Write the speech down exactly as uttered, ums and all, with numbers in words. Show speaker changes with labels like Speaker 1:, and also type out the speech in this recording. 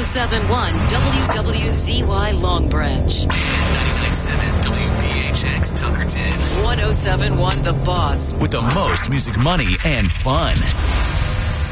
Speaker 1: seven point one W W Z Y Long Branch.
Speaker 2: ninety-nine point seven W B H X Tuckerton.
Speaker 1: one oh seven point one The Boss.
Speaker 2: With the most music, money, and fun.